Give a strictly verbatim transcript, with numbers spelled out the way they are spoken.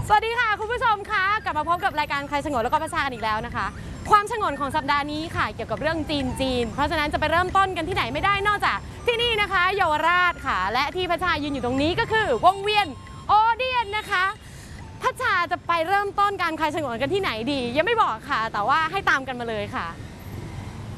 สวัสดีค่ะคุณผู้ชมคะกลับมาพบกับรายการใครฉงนแล้วก็ประชากันอีกแล้วนะคะความฉงนของสัปดาห์นี้ค่ะเกี่ยวกับเรื่องจีนจีนเพราะฉะนั้นจะไปเริ่มต้นกันที่ไหนไม่ได้นอกจากที่นี่นะคะเยาวราชค่ะและที่ประชายืนอยู่ตรงนี้ก็คือวงเวียนโอเดียนนะคะพัชชาจะไปเริ่มต้นการใครฉงนกันที่ไหนดียังไม่บอกค่ะแต่ว่าให้ตามกันมาเลยค่ะ